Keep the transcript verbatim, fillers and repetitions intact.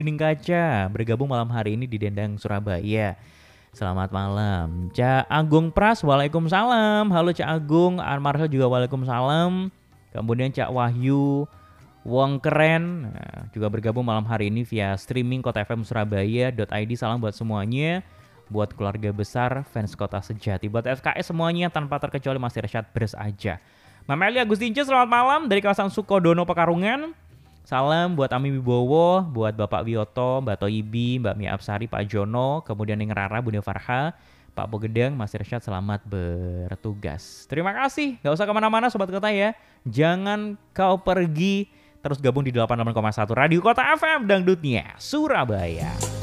Dinding Kaca bergabung malam hari ini di Dendang Surabaya. Selamat malam. Cak Agung Pras, waalaikumsalam. Halo Cak Agung, Marcel juga waalaikumsalam. Kemudian Cak Wahyu, Wong Keren nah, juga bergabung malam hari ini via streaming kota f m surabaya dot i d. Salam buat semuanya, buat keluarga besar fans Kota Sejati, buat F K S semuanya tanpa terkecuali Mas Irsyad Bres aja. Mama Eli Agustince, selamat malam dari kawasan Sukodono Pekarungan. Salam buat Ami Wibowo, buat Bapak Wiyoto, Mbak Toibi, Mbak Mia Absari, Pak Jono, kemudian Neng Rara, Bunda Farha, Pak Bogedeng, Mas Irsyad, selamat bertugas. Terima kasih, gak usah kemana-mana Sobat Kota ya. Jangan kau pergi, terus gabung di delapan puluh delapan koma satu Radio Kota F M Dangdutnya Surabaya.